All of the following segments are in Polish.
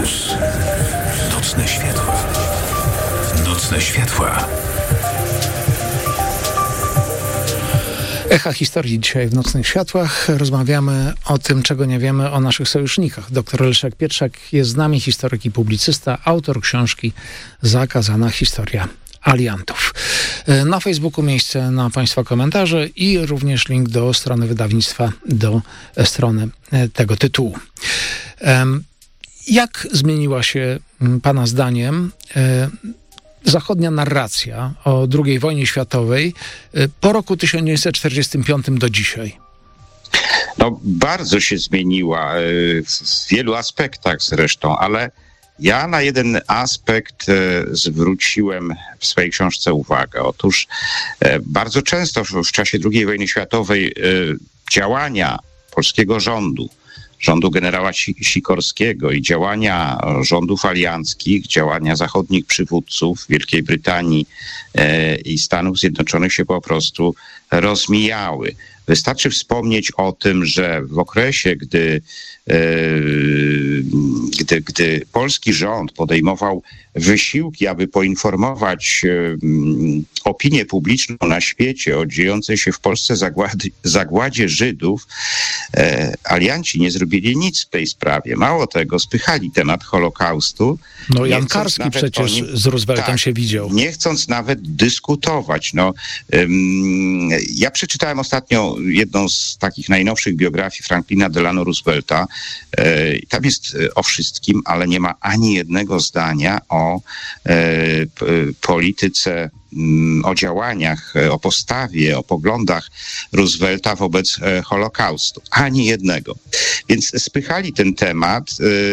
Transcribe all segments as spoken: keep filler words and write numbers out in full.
Plus. Nocne światła. Nocne światła. Echa historii dzisiaj w Nocnych Światłach. Rozmawiamy o tym, czego nie wiemy o naszych sojusznikach. Doktor Leszek Pietrzak jest z nami, historyk i publicysta, autor książki Zakazana historia aliantów. Na Facebooku miejsce na Państwa komentarze i również link do strony wydawnictwa, do strony tego tytułu. Jak zmieniła się Pana zdaniem zachodnia narracja o drugiej wojnie światowej po roku tysiąc dziewięćset czterdziestym piątym do dzisiaj? No, bardzo się zmieniła w wielu aspektach zresztą, ale ja na jeden aspekt zwróciłem w swojej książce uwagę. Otóż bardzo często w czasie drugiej wojny światowej działania polskiego rządu, rządu generała Sikorskiego i działania rządów alianckich, działania zachodnich przywódców Wielkiej Brytanii i Stanów Zjednoczonych się po prostu rozmijały. Wystarczy wspomnieć o tym, że w okresie, gdy, gdy, gdy polski rząd podejmował wysiłki, aby poinformować opinię publiczną na świecie o dziejącej się w Polsce zagładzie, zagładzie Żydów, alianci nie zrobili nic w tej sprawie. Mało tego, spychali temat Holokaustu. No Jan Karski przecież nim, z Rooseveltem tak, się widział. Nie chcąc nawet dyskutować. No, um, ja przeczytałem ostatnio jedną z takich najnowszych biografii Franklina Delano Roosevelta. E, tam jest o wszystkim, ale nie ma ani jednego zdania o e, p, polityce, o działaniach, o postawie, o poglądach Roosevelta wobec Holokaustu. Ani jednego. Więc spychali ten temat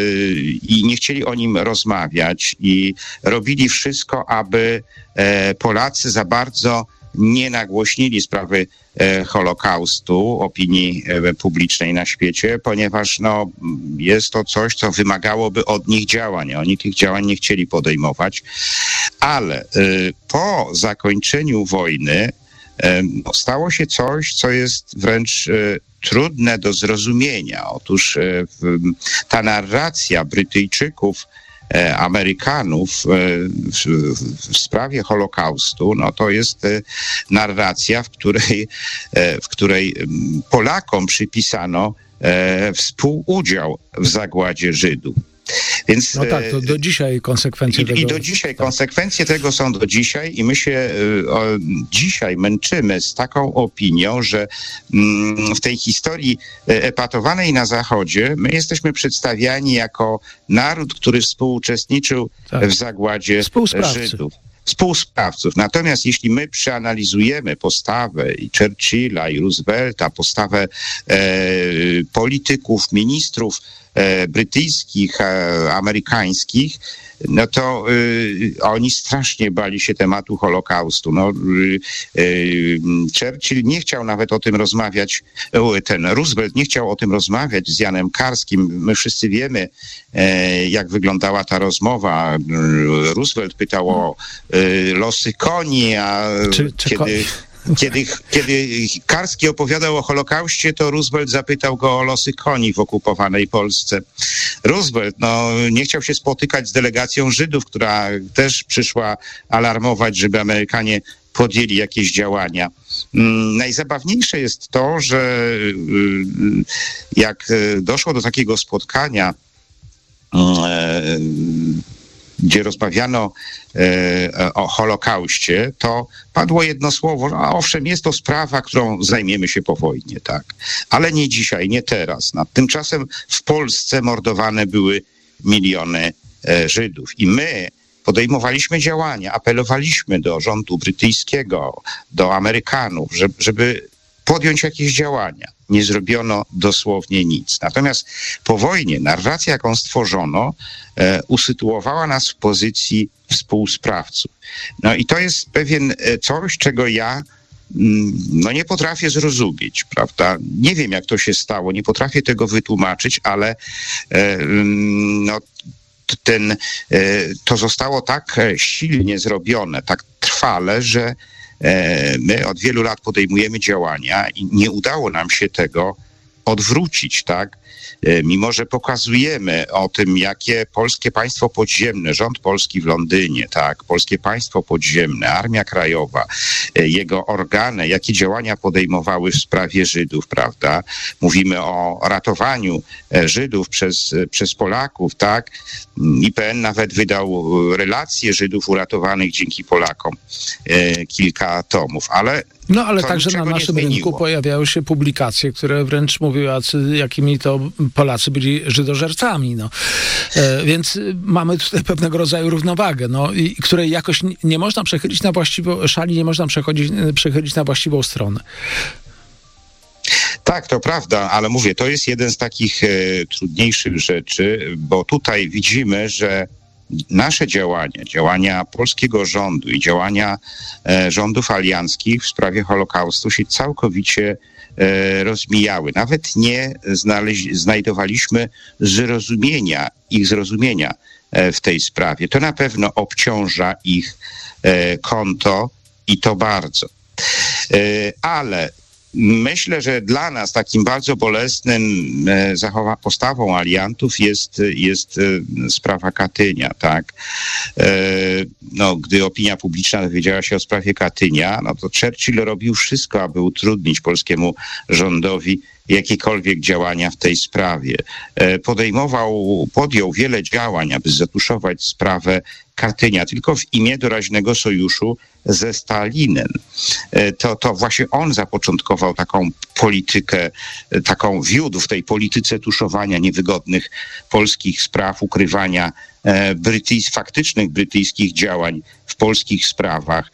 i nie chcieli o nim rozmawiać i robili wszystko, aby Polacy za bardzo nie nagłośnili sprawy Holokaustu opinii publicznej na świecie, ponieważ no, jest to coś, co wymagałoby od nich działań. Oni tych działań nie chcieli podejmować, ale y, po zakończeniu wojny y, stało się coś, co jest wręcz y, trudne do zrozumienia. Otóż y, ta narracja Brytyjczyków, Amerykanów w, w sprawie Holokaustu, no to jest narracja, w której, w której Polakom przypisano współudział w zagładzie Żydów. Więc, no tak, to do dzisiaj konsekwencje i, tego... I do dzisiaj, tak. Konsekwencje tego są do dzisiaj i my się o, dzisiaj męczymy z taką opinią, że mm, w tej historii epatowanej na Zachodzie my jesteśmy przedstawiani jako naród, który współuczestniczył tak. w zagładzie Żydów. Współsprawców. Natomiast jeśli my przeanalizujemy postawę i Churchilla, i Roosevelta, postawę e, polityków, ministrów e, brytyjskich, e, amerykańskich, no to y, oni strasznie bali się tematu Holokaustu. No, y, y, Churchill nie chciał nawet o tym rozmawiać, ten Roosevelt nie chciał o tym rozmawiać z Janem Karskim. My wszyscy wiemy, e, jak wyglądała ta rozmowa. Roosevelt pytał o y, losy koni, a czy, czy kiedy... koni? Kiedy, kiedy Karski opowiadał o Holokauście, to Roosevelt zapytał go o losy koni w okupowanej Polsce. Roosevelt no, nie chciał się spotykać z delegacją Żydów, która też przyszła alarmować, żeby Amerykanie podjęli jakieś działania. Najzabawniejsze jest to, że jak doszło do takiego spotkania, gdzie rozmawiano e, o Holokauście, to padło jedno słowo, a owszem, jest to sprawa, którą zajmiemy się po wojnie, tak. Ale nie dzisiaj, nie teraz. No, tymczasem w Polsce mordowane były miliony e, Żydów i my podejmowaliśmy działania, apelowaliśmy do rządu brytyjskiego, do Amerykanów, żeby, żeby podjąć jakieś działania. Nie zrobiono dosłownie nic. Natomiast po wojnie narracja, jaką stworzono, e, usytuowała nas w pozycji współsprawców. No i to jest pewien coś, czego ja mm, no nie potrafię zrozumieć, prawda? Nie wiem, jak to się stało, nie potrafię tego wytłumaczyć, ale e, no, ten, e, to zostało tak silnie zrobione, tak trwale, że my od wielu lat podejmujemy działania i nie udało nam się tego odwrócić, tak? Mimo że pokazujemy o tym, jakie polskie państwo podziemne, rząd polski w Londynie, tak, polskie państwo podziemne, Armia Krajowa, jego organy, jakie działania podejmowały w sprawie Żydów, prawda? Mówimy o ratowaniu Żydów przez, przez Polaków, tak? I P N nawet wydał relacje Żydów uratowanych dzięki Polakom, kilka tomów, ale no ale także na naszym rynku pojawiają się publikacje, które wręcz mówiły, jakimi to Polacy byli żydożercami. No. E, więc mamy tutaj pewnego rodzaju równowagę, no, i, której jakoś nie można przechylić na właściwą, szali nie można przechodzić, przechylić na właściwą stronę. Tak, to prawda, ale mówię, to jest jeden z takich e, trudniejszych rzeczy, bo tutaj widzimy, że nasze działania, działania polskiego rządu i działania e, rządów alianckich w sprawie Holokaustu się całkowicie e, rozmijały. Nawet nie znaleźli, znajdowaliśmy zrozumienia, ich zrozumienia e, w tej sprawie. To na pewno obciąża ich e, konto i to bardzo. E, ale myślę, że dla nas takim bardzo bolesnym zachowa- postawą aliantów jest, jest sprawa Katynia, tak? No, gdy opinia publiczna dowiedziała się o sprawie Katynia, no to Churchill robił wszystko, aby utrudnić polskiemu rządowi jakiekolwiek działania w tej sprawie. Podejmował, podjął wiele działań, aby zatuszować sprawę Katynia, tylko w imię doraźnego sojuszu ze Stalinem. To, to właśnie on zapoczątkował taką politykę, taką wiódł w tej polityce tuszowania niewygodnych polskich spraw, ukrywania brytyjs, faktycznych brytyjskich działań w polskich sprawach.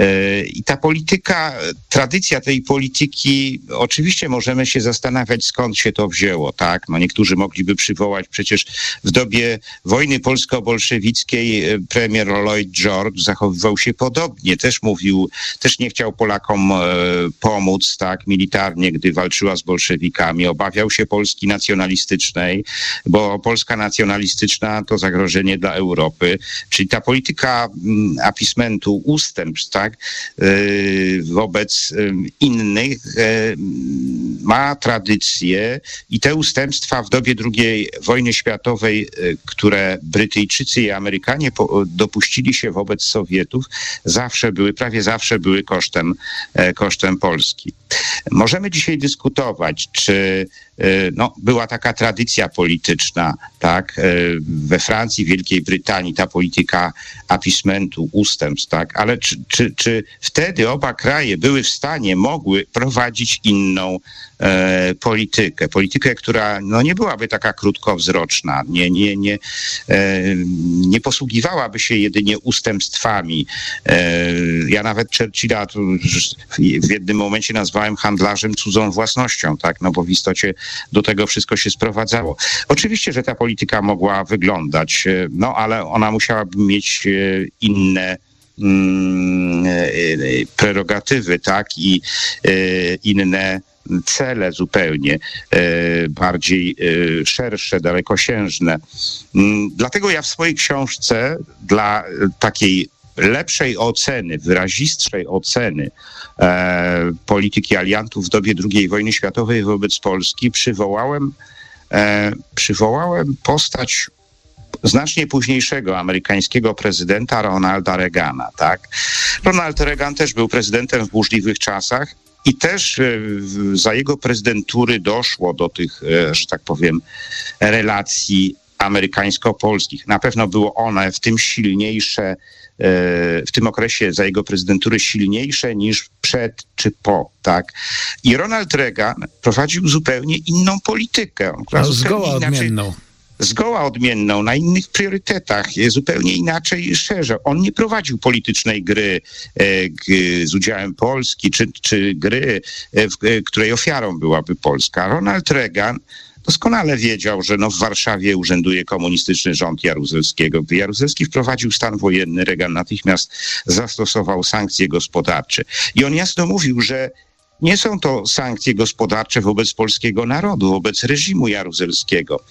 I ta polityka, tradycja tej polityki, oczywiście możemy się zastanawiać, skąd się to wzięło, tak? No niektórzy mogliby przywołać przecież w dobie wojny polsko-bolszewickiej premier Lloyd George zachowywał się podobnie. Też mówił, też nie chciał Polakom e, pomóc, tak, militarnie, gdy walczyła z bolszewikami. Obawiał się Polski nacjonalistycznej, bo Polska nacjonalistyczna to zagrożenie dla Europy. Czyli ta polityka m, appeasementu, ustępstw, tak, e, wobec e, innych e, ma tradycję i te ustępstwa w dobie drugiej wojny światowej, e, które Brytyjczycy i Amerykanie po, dopuścili się wobec Sowietów, zawsze były, prawie zawsze były kosztem, kosztem Polski. Możemy dzisiaj dyskutować, czy no, była taka tradycja polityczna, tak, we Francji, Wielkiej Brytanii, ta polityka appeasementu, ustępstw, tak, ale czy, czy, czy wtedy oba kraje były w stanie, mogły prowadzić inną e, politykę, politykę, która no, nie byłaby taka krótkowzroczna, nie, nie, nie, e, nie posługiwałaby się jedynie ustępstwami. E, ja nawet Churchilla w jednym momencie nazwałem handlarzem cudzą własnością, tak, no bo w istocie do tego wszystko się sprowadzało. Oczywiście, że ta polityka mogła wyglądać, no ale ona musiałaby mieć inne mm, prerogatywy, tak, i inne cele zupełnie bardziej szersze, dalekosiężne. Dlatego ja w swojej książce dla takiej lepszej oceny, wyrazistszej oceny e, polityki aliantów w dobie drugiej wojny światowej wobec Polski przywołałem, e, przywołałem postać znacznie późniejszego amerykańskiego prezydenta Ronalda Reagana, tak? Ronald Reagan też był prezydentem w burzliwych czasach i też e, za jego prezydentury doszło do tych, e, że tak powiem, relacji amerykańsko-polskich. Na pewno było one w tym silniejsze, w tym okresie za jego prezydentury silniejsze niż przed czy po, tak. I Ronald Reagan prowadził zupełnie inną politykę. No, zgoła odmienną. Zgoła odmienną, na innych priorytetach, zupełnie inaczej i szerzej. On nie prowadził politycznej gry e, g, z udziałem Polski, czy, czy gry, e, w, e, której ofiarą byłaby Polska. Ronald Reagan doskonale wiedział, że no w Warszawie urzęduje komunistyczny rząd Jaruzelskiego. Gdy Jaruzelski wprowadził stan wojenny, Reagan natychmiast zastosował sankcje gospodarcze. I on jasno mówił, że nie są to sankcje gospodarcze wobec polskiego narodu, wobec reżimu jaruzelskiego.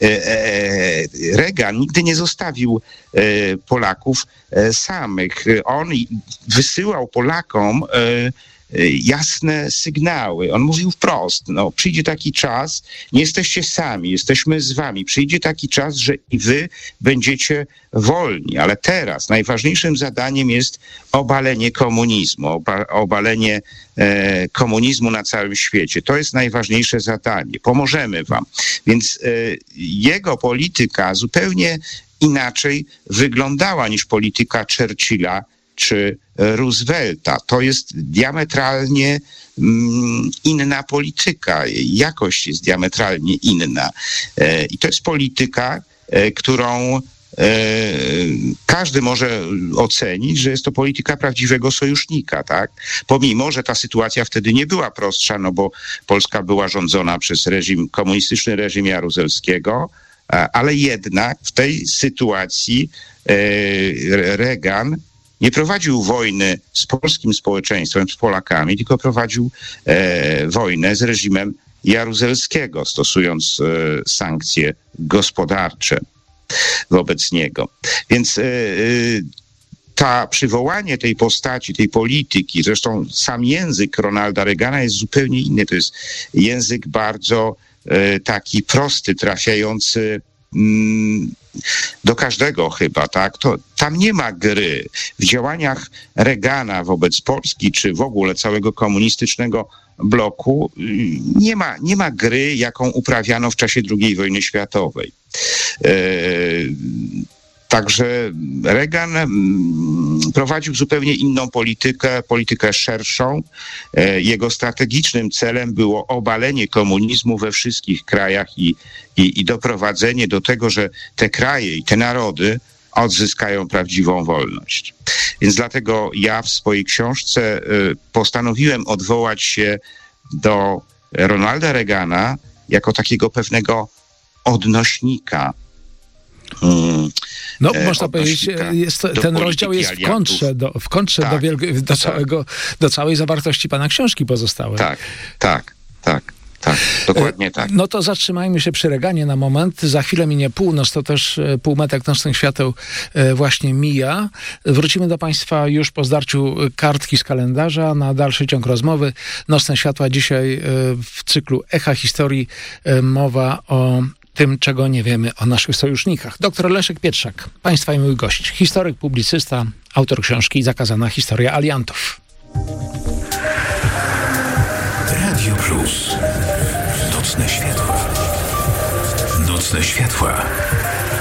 Reagan nigdy nie zostawił Polaków samych. On wysyłał Polakom jasne sygnały. On mówił wprost, no przyjdzie taki czas, nie jesteście sami, jesteśmy z wami. Przyjdzie taki czas, że i wy będziecie wolni, ale teraz najważniejszym zadaniem jest obalenie komunizmu, oba, obalenie e, komunizmu na całym świecie. To jest najważniejsze zadanie. Pomożemy wam. Więc e, jego polityka zupełnie inaczej wyglądała niż polityka Churchilla czy Roosevelta. To jest diametralnie mm, inna polityka. Jakość jest diametralnie inna. E, I to jest polityka, e, którą e, każdy może ocenić, że jest to polityka prawdziwego sojusznika, tak? Pomimo, że ta sytuacja wtedy nie była prostsza, no bo Polska była rządzona przez reżim, komunistyczny reżim Jaruzelskiego, ale jednak w tej sytuacji e, Reagan nie prowadził wojny z polskim społeczeństwem, z Polakami, tylko prowadził e, wojnę z reżimem Jaruzelskiego, stosując e, sankcje gospodarcze wobec niego. Więc e, ta przywołanie tej postaci, tej polityki, zresztą sam język Ronalda Reagana jest zupełnie inny. To jest język bardzo e, taki prosty, trafiający mm, do każdego chyba, tak? To, tam nie ma gry. W działaniach Reagana wobec Polski, czy w ogóle całego komunistycznego bloku nie ma, nie ma gry, jaką uprawiano w czasie drugiej wojny światowej. E, Także Reagan prowadził zupełnie inną politykę, politykę szerszą. Jego strategicznym celem było obalenie komunizmu we wszystkich krajach i, i, i doprowadzenie do tego, że te kraje i te narody odzyskają prawdziwą wolność. Więc dlatego ja w swojej książce postanowiłem odwołać się do Ronalda Reagana jako takiego pewnego odnośnika. Hmm. No, e, można powiedzieć, jest, ten rozdział jest w kontrze do, w kontrze tak, do, wielg- do, całego, tak. do całej zawartości pana książki pozostałej. Tak, tak, tak. Tak, dokładnie tak. No to zatrzymajmy się przy Reaganie na moment. Za chwilę minie północ, to też półmetek nocnych świateł właśnie mija. Wrócimy do państwa już po zdarciu kartki z kalendarza na dalszy ciąg rozmowy. Nocne światła dzisiaj w cyklu Echa Historii mowa o tym, czego nie wiemy o naszych sojusznikach. Doktor Leszek Pietrzak, państwa i mój gość, historyk, publicysta, autor książki Zakazana historia aliantów. Radio Plus. Nocne światła. Nocne światła.